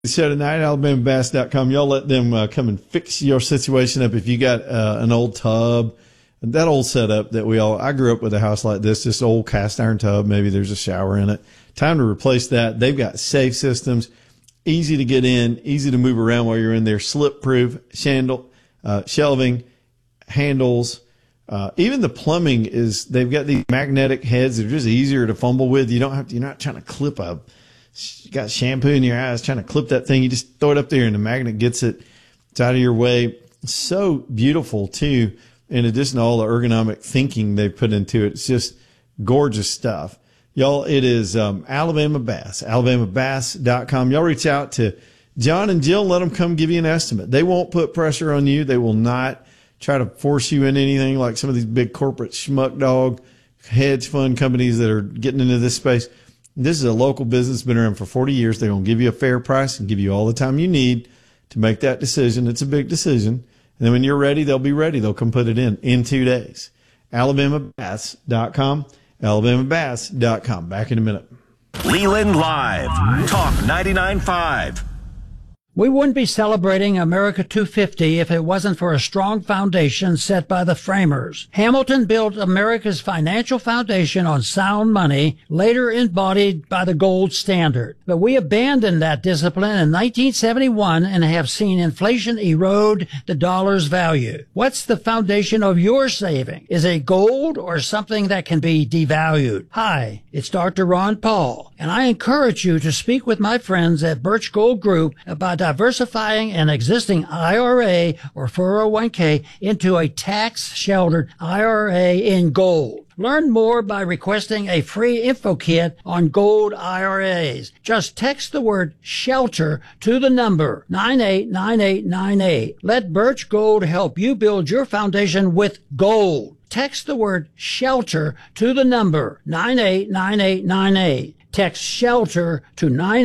show tonight, AlabamaBass.com. Y'all let them come and fix your situation up. If you got an old tub, that old setup that I grew up with a house like this old cast iron tub, maybe there's a shower in it. Time to replace that. They've got safe systems, easy to get in, easy to move around while you're in there, slip-proof, shelving, handles. Even the plumbing they've got these magnetic heads that are just easier to fumble with. You're not trying to you got shampoo in your eyes trying to clip that thing. You just throw it up there and the magnet gets it. It's out of your way. So beautiful too. In addition to all the ergonomic thinking they've put into it, it's just gorgeous stuff. Y'all, it is Alabama Bass, AlabamaBass.com. Y'all reach out to John and Jill, let them come give you an estimate. They won't put pressure on you. They will not try to force you into anything like some of these big corporate schmuck dog hedge fund companies that are getting into this space. This is a local business, been around for 40 years. They're going to give you a fair price and give you all the time you need to make that decision. It's a big decision. And then when you're ready, they'll be ready. They'll come put it in 2 days. AlabamaBass.com, AlabamaBass.com. Back in a minute. Leland Live, Talk 99.5. We wouldn't be celebrating America 250 if it wasn't for a strong foundation set by the framers. Hamilton built America's financial foundation on sound money, later embodied by the gold standard. But we abandoned that discipline in 1971 and have seen inflation erode the dollar's value. What's the foundation of your saving? Is it gold or something that can be devalued? Hi, it's Dr. Ron Paul, and I encourage you to speak with my friends at Birch Gold Group about diversifying an existing IRA or 401k into a tax-sheltered IRA in gold. Learn more by requesting a free info kit on gold IRAs. Just text the word SHELTER to the number 989898. Let Birch Gold help you build your foundation with gold. Text the word SHELTER to the number 989898. Text SHELTER to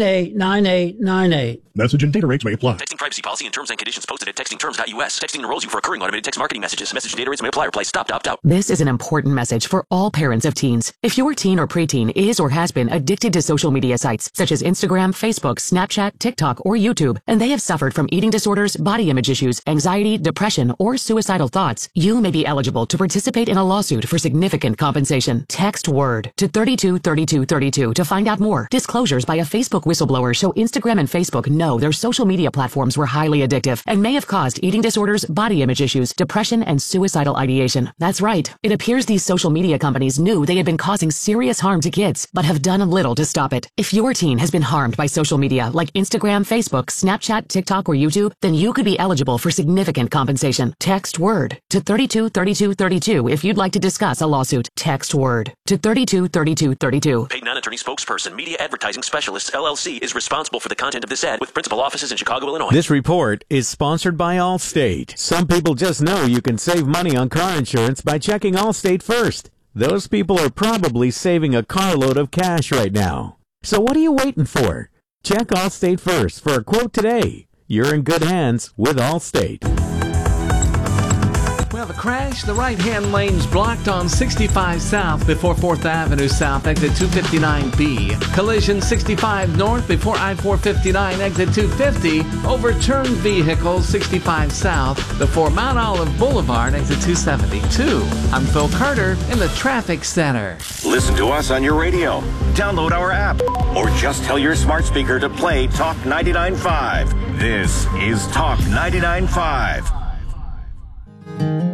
989898. Message and data rates may apply. Texting privacy policy and terms and conditions posted at textingterms.us. Texting enrolls you for recurring automated text marketing messages. Message and data rates may apply. Reply stop to opt out. This is an important message for all parents of teens. If your teen or preteen is or has been addicted to social media sites such as Instagram, Facebook, Snapchat, TikTok, or YouTube, and they have suffered from eating disorders, body image issues, anxiety, depression, or suicidal thoughts, you may be eligible to participate in a lawsuit for significant compensation. Text WORD to 323232 to find out more. Disclosures by a Facebook whistleblower show Instagram and Facebook know their social media platforms were highly addictive and may have caused eating disorders, body image issues, depression, and suicidal ideation. That's right. It appears these social media companies knew they had been causing serious harm to kids, but have done little to stop it. If your teen has been harmed by social media like Instagram, Facebook, Snapchat, TikTok, or YouTube, then you could be eligible for significant compensation. Text WORD to 323232 if you'd like to discuss a lawsuit. Text WORD to 323232. Paid non-attorney spokesperson, Media Advertising Specialists, LLC, is responsible for the content of this ad with principal offices in Chicago, Illinois. This report is sponsored by Allstate. Some people just know you can save money on car insurance by checking Allstate first. Those people are probably saving a carload of cash right now. So what are you waiting for? Check Allstate first for a quote today. You're in good hands with Allstate. We have a crash. The right-hand lane's blocked on 65 South before 4th Avenue South, exit 259B. Collision 65 North before I-459, exit 250. Overturned vehicle 65 South before Mount Olive Boulevard, exit 272. I'm Phil Carter in the Traffic Center. Listen to us on your radio. Download our app. Or just tell your smart speaker to play Talk 99.5. This is Talk 99.5.